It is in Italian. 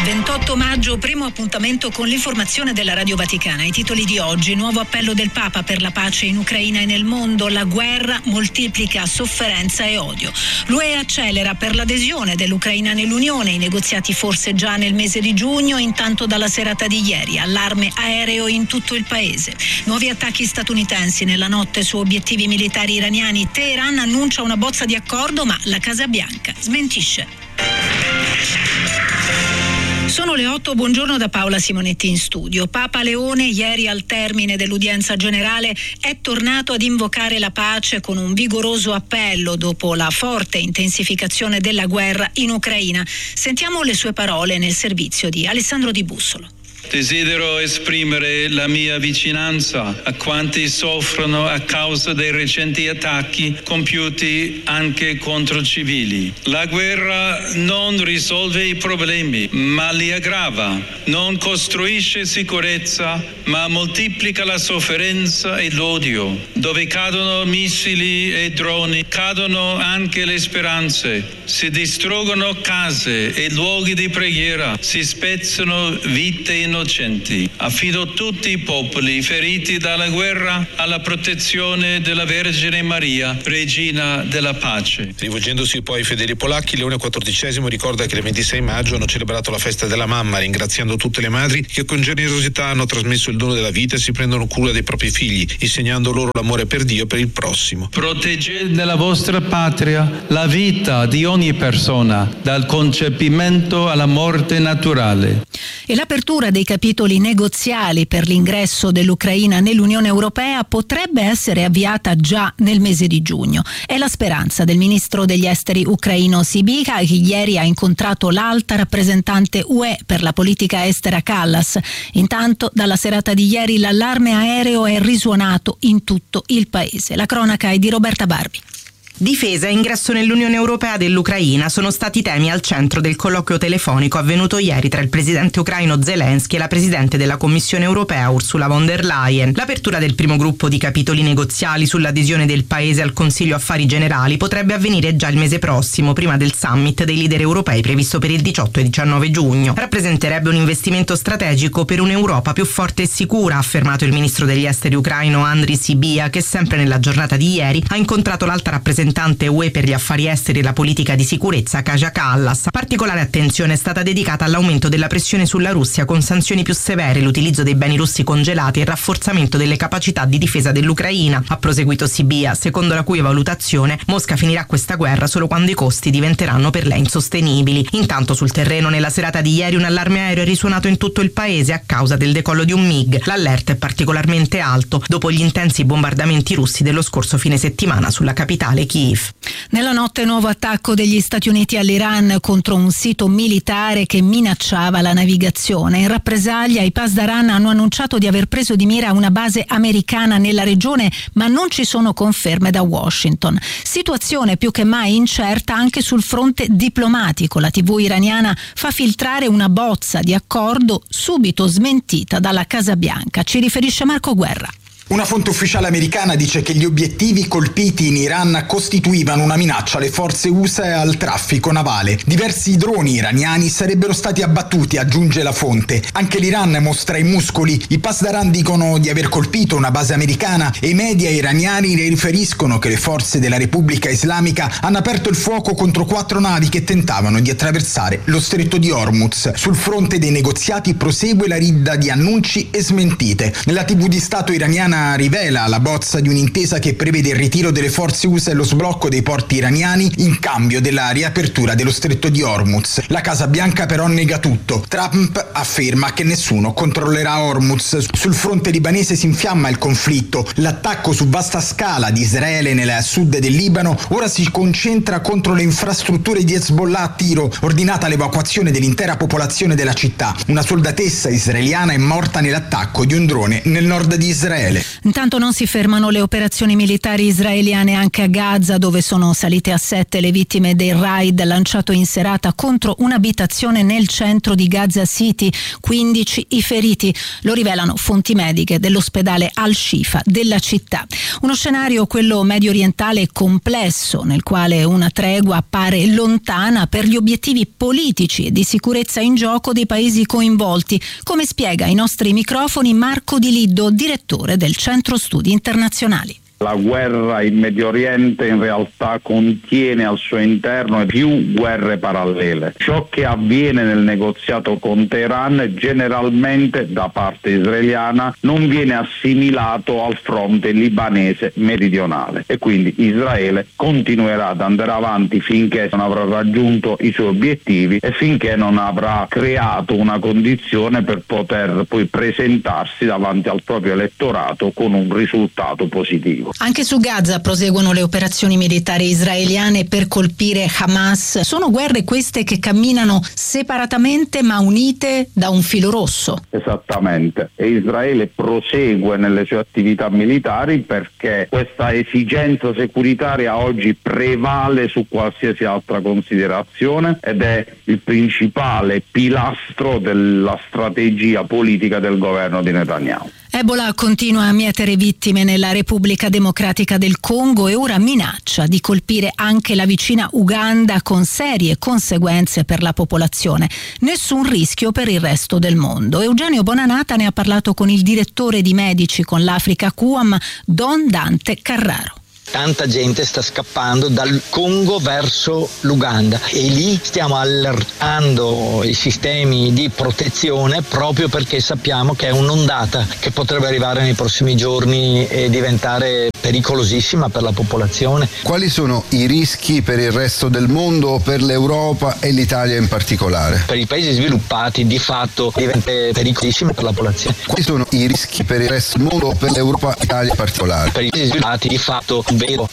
28 maggio, primo appuntamento con l'informazione della Radio Vaticana. I titoli di oggi: nuovo appello del Papa per la pace in Ucraina e nel mondo. La guerra moltiplica sofferenza e odio. L'UE accelera per l'adesione dell'Ucraina nell'Unione, i negoziati forse già nel mese di giugno. Intanto dalla serata di ieri, allarme aereo in tutto il paese. Nuovi attacchi statunitensi nella notte su obiettivi militari iraniani. Teheran annuncia una bozza di accordo, ma la Casa Bianca smentisce. Sono le 8, buongiorno da Paola Simonetti in studio. Papa Leone ieri al termine dell'udienza generale è tornato ad invocare la pace con un vigoroso appello dopo la forte intensificazione della guerra in Ucraina. Sentiamo le sue parole nel servizio di Alessandro Di Bussolo. Desidero esprimere la mia vicinanza a quanti soffrono a causa dei recenti attacchi compiuti anche contro civili. La guerra non risolve i problemi, ma li aggrava. Non costruisce sicurezza, ma moltiplica la sofferenza e l'odio. Dove cadono missili e droni, cadono anche le speranze. Si distruggono case e luoghi di preghiera, si spezzano vite innocenti. Affido tutti i popoli feriti dalla guerra alla protezione della Vergine Maria, Regina della Pace. Rivolgendosi poi ai fedeli polacchi, Leone XIV ricorda che il 26 maggio hanno celebrato la festa della mamma, ringraziando tutte le madri che con generosità hanno trasmesso il dono della vita e si prendono cura dei propri figli, insegnando loro l'amore per Dio e per il prossimo. Proteggete nella vostra patria la vita di ogni persona, dal concepimento alla morte naturale. E l'apertura dei capitoli negoziali per l'ingresso dell'Ucraina nell'Unione Europea potrebbe essere avviata già nel mese di giugno. È la speranza del ministro degli esteri ucraino Sybiha, che ieri ha incontrato l'alta rappresentante UE per la politica estera Kallas. Intanto dalla serata di ieri l'allarme aereo è risuonato in tutto il paese. La cronaca è di Roberta Barbi. Difesa e ingresso nell'Unione Europea dell'Ucraina sono stati temi al centro del colloquio telefonico avvenuto ieri tra il presidente ucraino Zelensky e la presidente della Commissione Europea Ursula von der Leyen. L'apertura del primo gruppo di capitoli negoziali sull'adesione del paese al Consiglio Affari Generali potrebbe avvenire già il mese prossimo, prima del summit dei leader europei previsto per il 18 e 19 giugno. Rappresenterebbe un investimento strategico per un'Europa più forte e sicura, ha affermato il ministro degli esteri ucraino Andriy Sybiha, che sempre nella giornata di ieri ha incontrato l'alta rappresentante UE per gli affari esteri e la politica di sicurezza Kaja Kallas. Particolare attenzione è stata dedicata all'aumento della pressione sulla Russia con sanzioni più severe, l'utilizzo dei beni russi congelati e il rafforzamento delle capacità di difesa dell'Ucraina, ha proseguito Sybiha, secondo la cui valutazione Mosca finirà questa guerra solo quando i costi diventeranno per lei insostenibili. Intanto sul terreno nella serata di ieri un allarme aereo è risuonato in tutto il paese a causa del decollo di un MiG. L'allerta è particolarmente alto dopo gli intensi bombardamenti russi dello scorso fine settimana sulla capitale Kiev. Nella notte nuovo attacco degli Stati Uniti all'Iran contro un sito militare che minacciava la navigazione. In rappresaglia i Pasdaran hanno annunciato di aver preso di mira una base americana nella regione, ma non ci sono conferme da Washington. Situazione più che mai incerta anche sul fronte diplomatico. La TV iraniana fa filtrare una bozza di accordo subito smentita dalla Casa Bianca. Ci riferisce Marco Guerra. Una fonte ufficiale americana dice che gli obiettivi colpiti in Iran costituivano una minaccia alle forze USA e al traffico navale. Diversi droni iraniani sarebbero stati abbattuti, aggiunge la fonte. Anche l'Iran mostra i muscoli. I Pasdaran dicono di aver colpito una base americana e i media iraniani riferiscono che le forze della Repubblica Islamica hanno aperto il fuoco contro 4 navi che tentavano di attraversare lo stretto di Hormuz. Sul fronte dei negoziati prosegue la ridda di annunci e smentite. La TV di Stato iraniana rivela la bozza di un'intesa che prevede il ritiro delle forze USA e lo sblocco dei porti iraniani in cambio della riapertura dello stretto di Hormuz. La Casa Bianca però nega tutto. Trump afferma che nessuno controllerà Hormuz. Sul fronte libanese si infiamma il conflitto. L'attacco su vasta scala di Israele nel sud del Libano ora si concentra contro le infrastrutture di Hezbollah a Tiro, ordinata l'evacuazione dell'intera popolazione della città. Una soldatessa israeliana è morta nell'attacco di un drone nel nord di Israele. Intanto non si fermano le operazioni militari israeliane anche a Gaza, dove sono salite a 7 le vittime del raid lanciato in serata contro un'abitazione nel centro di Gaza City, 15 i feriti, lo rivelano fonti mediche dell'ospedale Al-Shifa della città. Uno scenario, quello medio orientale, complesso, nel quale una tregua appare lontana per gli obiettivi politici e di sicurezza in gioco dei paesi coinvolti, come spiega ai nostri microfoni Marco Di Liddo, direttore del Centro Studi Internazionali. La guerra in Medio Oriente in realtà contiene al suo interno più guerre parallele. Ciò che avviene nel negoziato con Teheran generalmente da parte israeliana non viene assimilato al fronte libanese meridionale e quindi Israele continuerà ad andare avanti finché non avrà raggiunto i suoi obiettivi e finché non avrà creato una condizione per poter poi presentarsi davanti al proprio elettorato con un risultato positivo. Anche su Gaza proseguono le operazioni militari israeliane per colpire Hamas. Sono guerre queste che camminano separatamente ma unite da un filo rosso. Esattamente. E Israele prosegue nelle sue attività militari perché questa esigenza securitaria oggi prevale su qualsiasi altra considerazione ed è il principale pilastro della strategia politica del governo di Netanyahu. Ebola continua a mietere vittime nella Repubblica Democratica del Congo e ora minaccia di colpire anche la vicina Uganda con serie conseguenze per la popolazione. Nessun rischio per il resto del mondo. Eugenio Bonanata ne ha parlato con il direttore di Medici con l'Africa QAM, Don Dante Carraro. Tanta gente sta scappando dal Congo verso l'Uganda e lì stiamo allertando i sistemi di protezione proprio perché sappiamo che è un'ondata che potrebbe arrivare nei prossimi giorni e diventare pericolosissima per la popolazione. Quali sono i rischi per il resto del mondo, per l'Europa e l'Italia in particolare? Per i paesi sviluppati di fatto diventa pericolosissima per la popolazione. Quali sono i rischi per il resto del mondo, per l'Europa e l'Italia in particolare? Per i paesi sviluppati di fatto vero